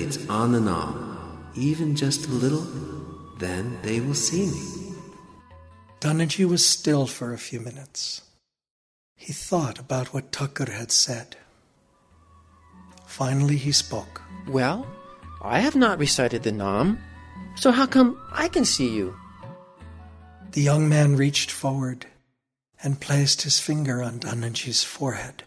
meditates on the Nam, even just a little, then they will see me. Danaji was still for a few minutes. He thought about what Thakur had said. Finally he spoke. Well, I have not recited the Nam, so how come I can see you? The young man reached forward and placed his finger on Danaji's forehead.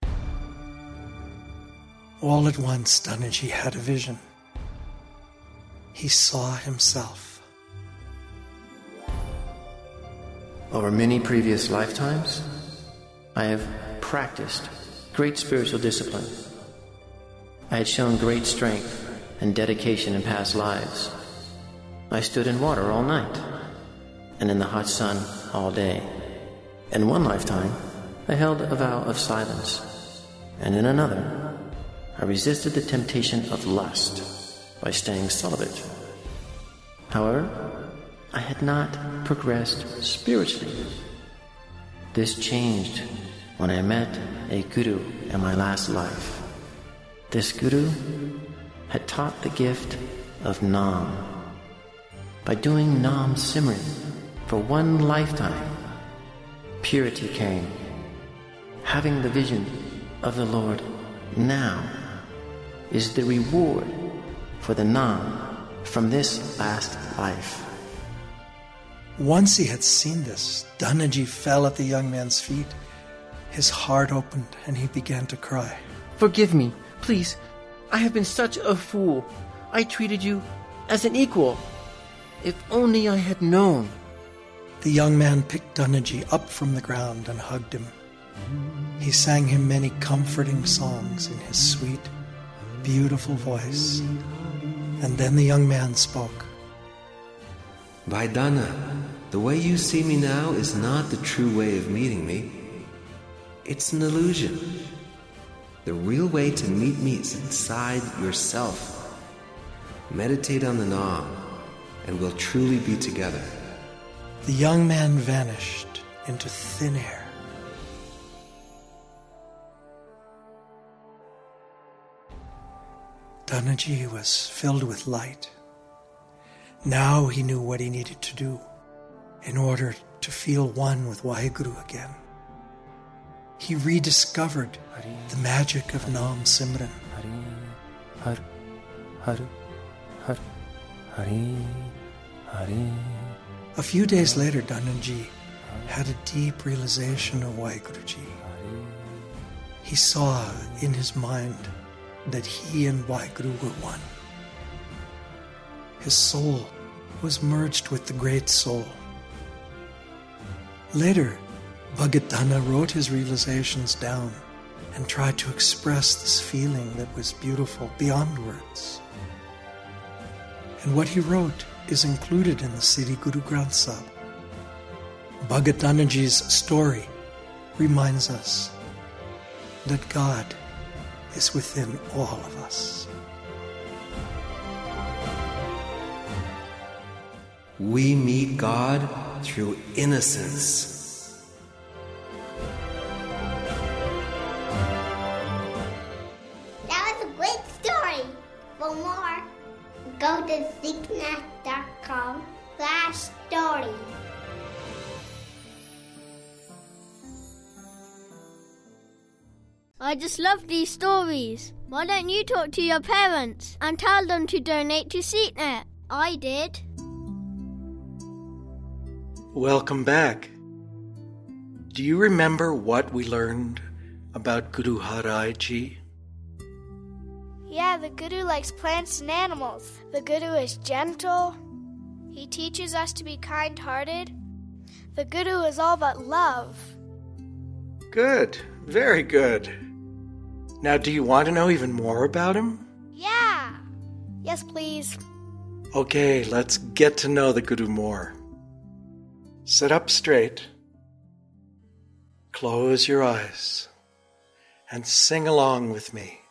All at once, Danaji had a vision. He saw himself. Over many previous lifetimes, I have practiced great spiritual discipline. I had shown great strength and dedication in past lives. I stood in water all night and in the hot sun all day. In one lifetime, I held a vow of silence, and in another, I resisted the temptation of lust by staying celibate. However, I had not progressed spiritually. This changed when I met a guru in my last life. This guru had taught the gift of Nam. By doing Nam Simran for one lifetime, purity came. Having the vision of the Lord now is the reward for the Nam from this last life. Once he had seen this, Danaji fell at the young man's feet. His heart opened and he began to cry. Forgive me, please. I have been such a fool. I treated you as an equal. If only I had known. The young man picked Danaji up from the ground and hugged him. He sang him many comforting songs in his sweet, beautiful voice. And then the young man spoke. Vaidana, the way you see me now is not the true way of meeting me. It's an illusion. The real way to meet me is inside yourself. Meditate on the Nam, and we'll truly be together. The young man vanished into thin air. Danaji was filled with light. Now he knew what he needed to do in order to feel one with Waheguru again. He rediscovered the magic of Nam Simran. A few days later, Danaji had a deep realization of Waheguruji. He saw in his mind that he and Waheguru were one. His soul was merged with the great soul. Later, Bhagat Dana wrote his realizations down and tried to express this feeling that was beautiful beyond words. And what he wrote is included in the Sri Guru Granth Sahib. Bhagat Danaji's story reminds us that God is within all of us. We meet God through innocence. That was a great story. For more, go to Ziknath.com/story. I just love these stories. Why don't you talk to your parents and tell them to donate to SeatNet? I did. Welcome back. Do you remember what we learned about Guru Harai Ji? Yeah, the Guru likes plants and animals. The Guru is gentle. He teaches us to be kind-hearted. The Guru is all about love. Good. Very good. Now, do you want to know even more about him? Yeah. Yes, please. Okay, let's get to know the Guru more. Sit up straight. Close your eyes and sing along with me.